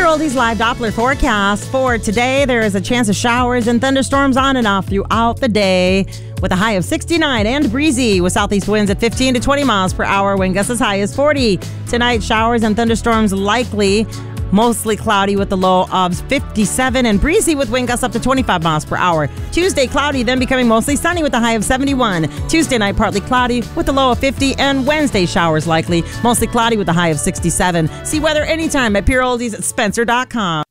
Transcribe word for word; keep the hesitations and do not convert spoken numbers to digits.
Oldies live Doppler forecast for today. There is a chance of showers and thunderstorms on and off throughout the day with a high of sixty-nine and breezy with southeast winds at fifteen to twenty miles per hour, wind gusts as high as forty. Tonight, showers and thunderstorms likely. Mostly cloudy with a low of fifty-seven and breezy with wind gusts up to twenty-five miles per hour. Tuesday, cloudy, then becoming mostly sunny with a high of seventy-one. Tuesday night, partly cloudy with a low of fifty. And Wednesday, showers likely. Mostly cloudy with a high of sixty-seven. See weather anytime at Pure Oldies at Spencer dot com.